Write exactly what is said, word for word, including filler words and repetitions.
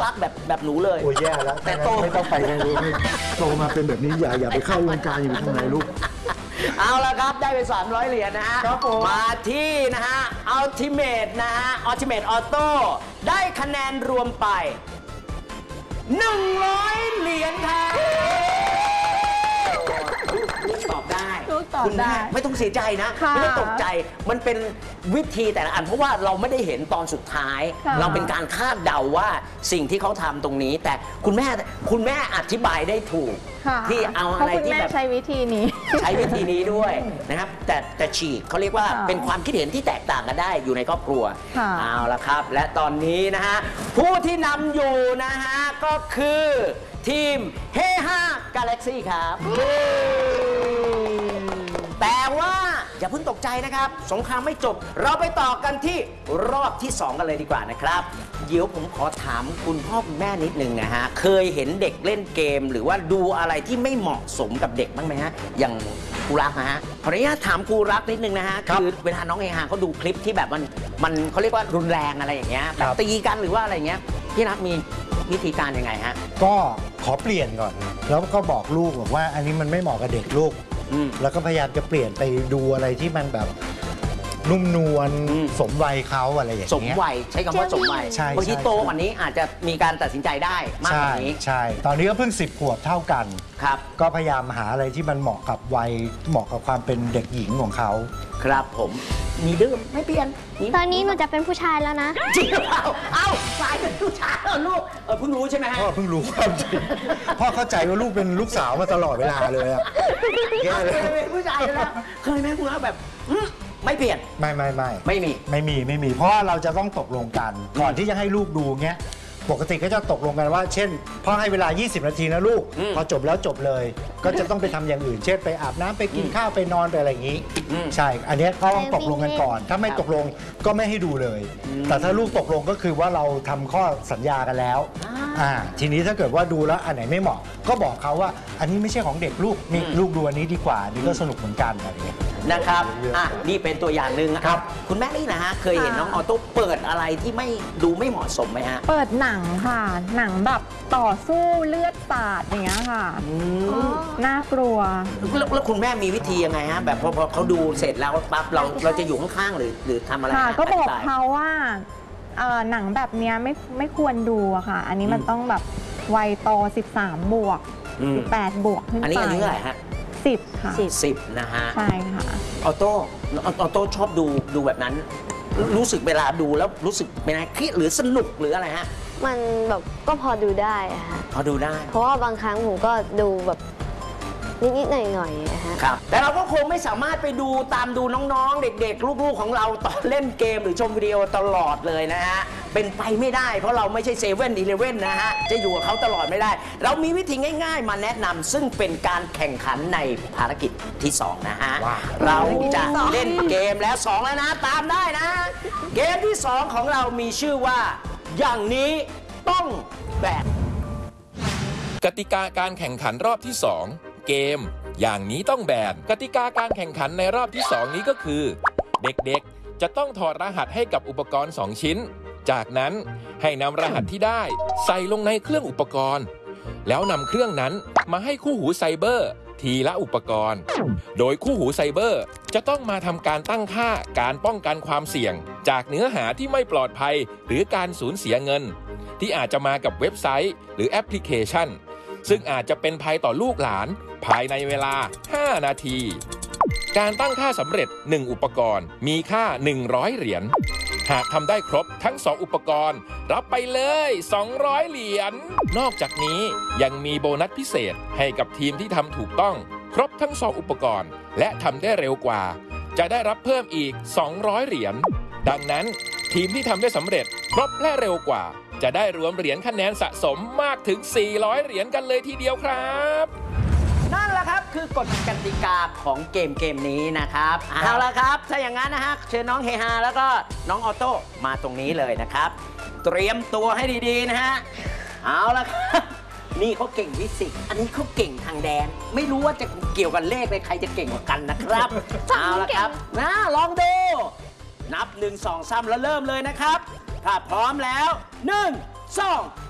รักแบบแบบหนูเลยโอ้ยแย่แล้วแต่โตไม่ต้องไปกันลูกโตมาเป็นแบบนี้อย่าอย่าไปเข้าวงการอยู่ทางไหนลูกเอาละครับได้ไปสามร้อยเหรียญนะฮะมาที่นะฮะอัลติเมทนะฮะอัลติเมทออโต้ได้คะแนนรวมไปหนึ่งร้อยเหรียญครับลูกตอบได้คุณแม่ไม่ต้องเสียใจนะไม่ต้องตกใจมันเป็นวิธีแต่ละอันเพราะว่าเราไม่ได้เห็นตอนสุดท้ายเราเป็นการคาดเดาว่าสิ่งที่เขาทำตรงนี้แต่คุณแม่คุณแม่อธิบายได้ถูกที่เอาอะไรที่แบบใช้วิธีนี้ใช้วิธีนี้ด้วยนะครับแต่แต่ฉีกเขาเรียกว่าเป็นความคิดเห็นที่แตกต่างกันได้อยู่ในครอบครัวเอาละครับและตอนนี้นะฮะผู้ที่นำอยู่นะฮะก็คือทีมเฮฮากาแล็กซี่ครับแต่ว่าอย่าเพิ่งตกใจนะครับสงครามไม่จบเราไปต่อกันที่รอบที่สองกันเลยดีกว่านะครับเดี๋ยวผมขอถามคุณพ่อคุณแม่นิดนึงนะฮะเคยเห็นเด็กเล่นเกมหรือว่าดูอะไรที่ไม่เหมาะสมกับเด็กบ้างไหมฮะอย่างครูรักนะฮะขออนุญาตถามครูรักนิดนึงนะฮะคือเวลาน้องเฮฮาเขาดูคลิปที่แบบมันมันเขาเรียกว่ารุนแรงอะไรอย่างเงี้ยแบบตีกันหรือว่าอะไรเงี้ยพี่รักมีวิธีการยังไงฮะก็ขอเปลี่ยนก่อนแล้วก็บอกลูกบอกว่าอันนี้มันไม่เหมาะกับเด็กลูกแล้วก็พยายามจะเปลี่ยนไปดูอะไรที่มันแบบนุ่มนวลสมวัยเขาอะไรอย่างเงี้ยสมวัยใช้คำว่าสมวัยบางทีโตกว่านี้อาจจะมีการตัดสินใจได้มากกว่านี้ใช่ตอนนี้ก็เพิ่งสิบขวบเท่ากันครับก็พยายามหาอะไรที่มันเหมาะกับวัยเหมาะกับความเป็นเด็กหญิงของเขาครับผมมีดื้อไม่เปลี่ยนตอนนี้หนูจะเป็นผู้ชายแล้วนะจริงเปล่าเอ้ากลายเป็นผู้ชายแล้วลูกเออเพิ่งรู้ใช่ไหมฮะพ่อเพิ่งรู้ความจริงพ่อเข้าใจว่าลูกเป็นลูกสาวมาตลอดเวลาเลยอะแย่เลยเป็นผู้ชายแล้วเคยไหมคุณรักแบบไม่เปลี่ยนไม่ไม่ไม่ไม่มีไม่มีไม่มีเพราะเราจะต้องตกลงกันก่อนที่จะให้ลูกดูเงี้ยปกติก็จะตกลงกันว่าเช่นพ่อให้เวลายี่สิบนาทีนะลูกพอจบแล้วจบเลยก็จะต้องไปทำอย่างอื่นเช่นไปอาบน้ำไปกินข้าวไปนอนไปอะไรอย่างนี้ใช่อันนี้ก็ต้องตกลงกันก่อนถ้าไม่ตกลงก็ไม่ให้ดูเลยแต่ถ้าลูกตกลงก็คือว่าเราทำข้อสัญญากันแล้วอ่าทีนี้ถ้าเกิดว่าดูแล้วอันไหนไม่เหมาะก็บอกเขาว่าอันนี้ไม่ใช่ของเด็กลูกนี่ลูกดูอันนี้ดีกว่านี่ก็สนุกเหมือนกันอะไรอย่างเงี้ยนะครับอ่ะนี่เป็นตัวอย่างหนึ่งครับคุณแม่นี่นะฮะเคยเห็นน้องออโต้เปิดอะไรที่ไม่ดูไม่เหมาะสมไหมฮะเปิดหนังค่ะหนังแบบต่อสู้เลือดสาดอย่างเงี้ยค่ะน่ากลัวแล้วคุณแม่มีวิธียังไงฮะแบบพอเขาดูเสร็จแล้วปั๊บเราเราจะอยู่ข้างๆหรือหรือทำอะไรก็บอกเขาว่าหนังแบบนี้ไม่ไม่ควรดูอะค่ะอันนี้มันต้องแบบวัยโตสิบสามบวกสิบแปดบวกขึ้นไปอันนี้อายุเท่าไหร่ฮะสิบค่ะสิบนะฮะใช่ค่ะออโต้ออโต้ชอบดูดูแบบนั้นรู้สึกเวลาดูแล้วรู้สึกเป็นไงเครียดหรือสนุกหรืออะไรฮะมันแบบก็พอดูได้อะฮะพอดูได้เพราะว่าบางครั้งผมก็ดูแบบนิดๆหน่อยๆฮะครับแต่เราก็คงไม่สามารถไปดูตามดูน้องๆเด็กๆลูกๆของเราตอนเล่นเกมหรือชมวิดีโอตลอดเลยนะฮะเป็นไปไม่ได้เพราะเราไม่ใช่เซเว่นอีเลฟเว่นนะฮะจะอยู่กับเขาตลอดไม่ได้เรามีวิธีง่ายๆมาแนะนำซึ่งเป็นการแข่งขันในภารกิจที่สองนะฮะเราจะเล่นเกมแล้วสองแล้วนะตามได้นะเกมที่สองของเรามีชื่อว่าอย่างนี้ต้องแบบกติกาการแข่งขันรอบที่สองเกมอย่างนี้ต้องแบนกติกาการแข่งขันในรอบที่สองนี้ก็คือเด็กๆจะต้องถอดรหัสให้กับอุปกรณ์สองชิ้นจากนั้นให้นำรหัสที่ได้ใส่ลงในเครื่องอุปกรณ์แล้วนำเครื่องนั้นมาให้คู่หูไซเบอร์ทีละอุปกรณ์โดยคู่หูไซเบอร์จะต้องมาทำการตั้งค่าการป้องกันความเสี่ยงจากเนื้อหาที่ไม่ปลอดภัยหรือการสูญเสียเงินที่อาจจะมากับเว็บไซต์หรือแอปพลิเคชันซึ่งอาจจะเป็นภัยต่อลูกหลานภายในเวลาห้านาทีการตั้งค่าสำเร็จหนึ่งอุปกรณ์มีค่าหนึ่งร้อยเหรียญหากทำได้ครบทั้งสองอุปกรณ์รับไปเลยสองร้อยเหรียญนอกจากนี้ยังมีโบนัสพิเศษให้กับทีมที่ทำถูกต้องครบทั้งสองอุปกรณ์และทำได้เร็วกว่าจะได้รับเพิ่มอีกสองร้อยเหรียญดังนั้นทีมที่ทำได้สำเร็จครบและเร็วกว่าจะได้รวมเหรียญคะแนนสะสมมากถึงสี่ร้อยเหรียญกันเลยทีเดียวครับนั่นแหละครับคือกฎกติกาของเกมเกมนี้นะครับเอาละครับถ้าอย่างนั้นนะฮะเชิญน้องเฮฮาแล้วก็น้องออโต้มาตรงนี้เลยนะครับเตรียมตัวให้ดีๆนะฮะเอาละครับนี่เขาเก่งฟิสิกส์อันนี้เขาเก่งทางแดนไม่รู้ว่าจะเกี่ยวกับเลขเลยใครจะเก่งกว่ากันนะครับเอาละครับนะลองดูนับหนึ่ง สอง สามแล้วเริ่มเลยนะครับถ้าพร้อมแล้วหนึ่ง สอง